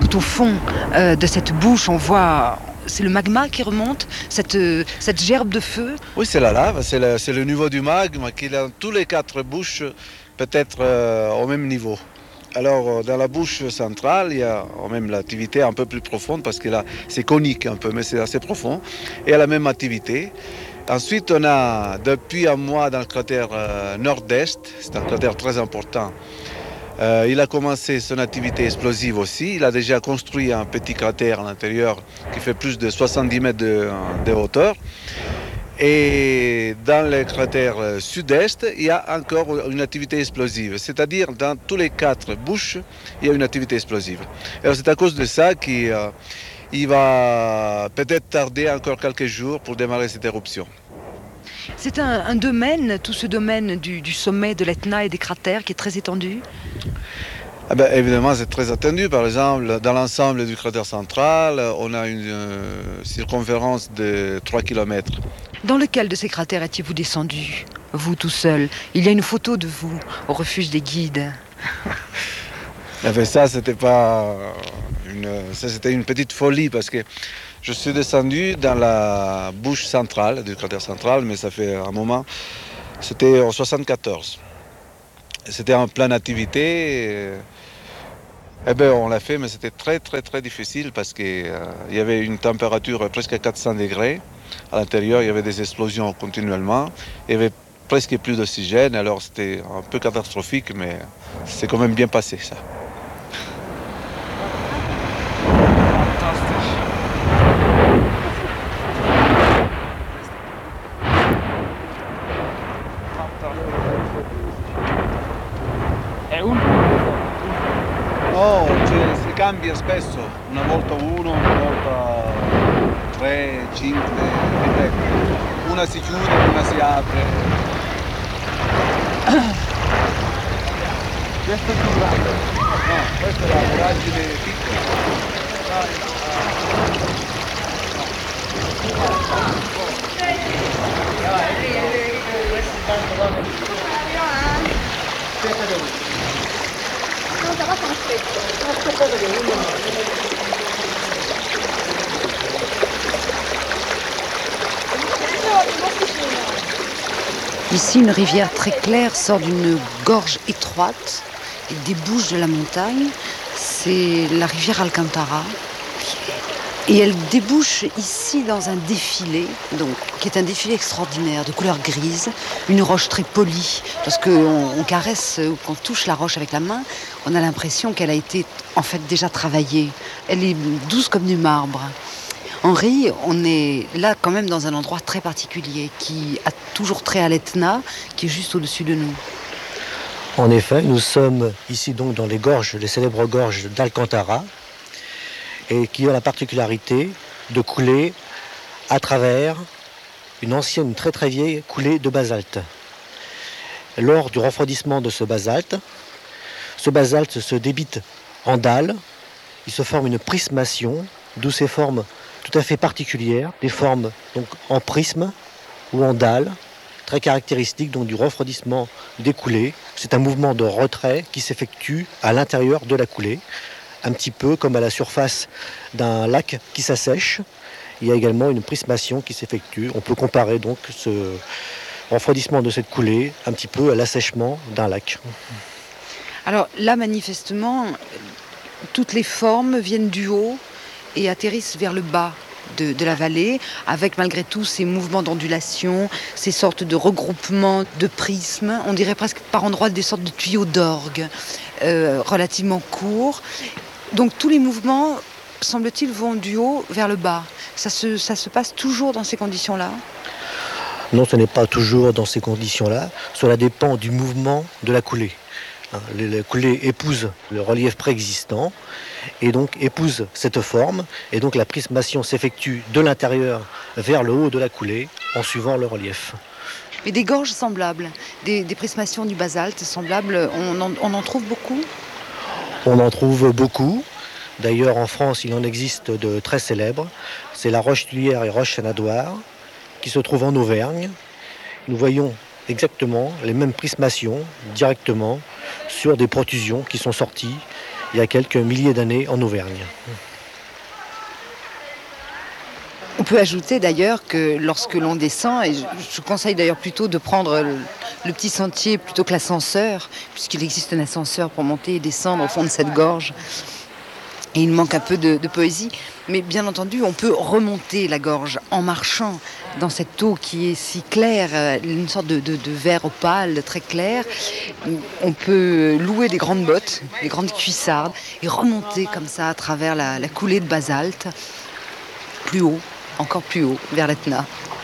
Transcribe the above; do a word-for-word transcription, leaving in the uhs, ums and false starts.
tout au fond euh, de cette bouche, on voit, c'est le magma qui remonte, cette, cette gerbe de feu. Oui, c'est la lave, c'est le, c'est le niveau du magma qui est dans tous les quatre bouches, peut-être euh, au même niveau. Alors, dans la bouche centrale, il y a même l'activité un peu plus profonde parce que là, c'est conique un peu, mais c'est assez profond. Et il y a la même activité. Ensuite, on a depuis un mois dans le cratère euh, nord-est, c'est un cratère très important. Euh, il a commencé son activité explosive aussi. Il a déjà construit un petit cratère à l'intérieur qui fait plus de soixante-dix mètres de, de hauteur. Et dans le cratère sud-est, il y a encore une activité explosive. C'est-à-dire, dans tous les quatre bouches, il y a une activité explosive. Alors, c'est à cause de ça qu'il euh, il va peut-être tarder encore quelques jours pour démarrer cette éruption. C'est un, un domaine, tout ce domaine du, du sommet de l'Etna et des cratères qui est très étendu. Ah ben, évidemment, c'est très attendu. Par exemple, dans l'ensemble du cratère central, on a une euh, circonférence de trois kilomètres. Dans lequel de ces cratères étiez-vous descendu, vous tout seul? Il y a une photo de vous au refuge des guides. Ah ben, ça, c'était pas une, ça, c'était une petite folie parce que je suis descendu dans la bouche centrale du cratère central, mais ça fait un moment. C'était en soixante-quatorze. C'était en pleine activité. Eh ben, on l'a fait, mais c'était très, très, très difficile parce qu'il euh, y avait une température presque à quatre cents degrés. À l'intérieur, il y avait des explosions continuellement. Il y avait presque plus d'oxygène, alors c'était un peu catastrophique, mais c'est quand même bien passé, ça. Oh, cioè, si cambia spesso, una volta uno, una volta tre, cinque, dipende. Una si chiude, una si apre. Questo è più grande. No, questa è la voragine piccola. Ici, une rivière très claire sort d'une gorge étroite et débouche de la montagne. C'est la rivière Alcantara. Et elle débouche ici dans un défilé, donc, qui est un défilé extraordinaire, de couleur grise, une roche très polie. Lorsqu'on on caresse ou qu'on touche la roche avec la main, on a l'impression qu'elle a été en fait déjà travaillée. Elle est douce comme du marbre. Henri, on est là quand même dans un endroit très particulier qui a toujours trait à l'Etna, qui est juste au-dessus de nous. En effet, nous sommes ici donc dans les gorges, les célèbres gorges d'Alcantara, et qui ont la particularité de couler à travers une ancienne, très très vieille coulée de basalte. Lors du refroidissement de ce basalte, ce basalte se débite en dalles, il se forme une prismation, d'où ces formes tout à fait particulières, des formes donc en prisme ou en dalles, très caractéristiques donc du refroidissement des coulées. C'est un mouvement de retrait qui s'effectue à l'intérieur de la coulée, un petit peu comme à la surface d'un lac qui s'assèche. Il y a également une prismation qui s'effectue. On peut comparer donc ce refroidissement de cette coulée un petit peu à l'assèchement d'un lac. Alors là, manifestement, toutes les formes viennent du haut et atterrissent vers le bas de, de la vallée, avec malgré tout ces mouvements d'ondulation, ces sortes de regroupements de prismes, on dirait presque par endroits des sortes de tuyaux d'orgue, euh, relativement courts. Donc tous les mouvements, semble-t-il, vont du haut vers le bas. Ça se, ça se passe toujours dans ces conditions-là ? Non, ce n'est pas toujours dans ces conditions-là. Cela dépend du mouvement de la coulée. La coulée épouse le relief préexistant et donc épouse cette forme, et donc la prismation s'effectue de l'intérieur vers le haut de la coulée en suivant le relief. Et des gorges semblables, des, des prismations du basalte semblables, on en, on en trouve beaucoup ? On en trouve beaucoup. D'ailleurs, en France, il en existe de très célèbres. C'est la Roche-Tulière et Roche-Sanadoire, qui se trouve en Auvergne. Nous voyons exactement les mêmes prismations directement sur des protrusions qui sont sorties il y a quelques milliers d'années en Auvergne. On peut ajouter d'ailleurs que lorsque l'on descend, et je, je conseille d'ailleurs plutôt de prendre le, le petit sentier plutôt que l'ascenseur, puisqu'il existe un ascenseur pour monter et descendre au fond de cette gorge. Et il manque un peu de, de poésie, mais bien entendu, on peut remonter la gorge en marchant dans cette eau qui est si claire, une sorte de, de, de verre opale très clair. On peut louer des grandes bottes, des grandes cuissardes, et remonter comme ça à travers la, la coulée de basalte, plus haut, encore plus haut, vers l'Etna.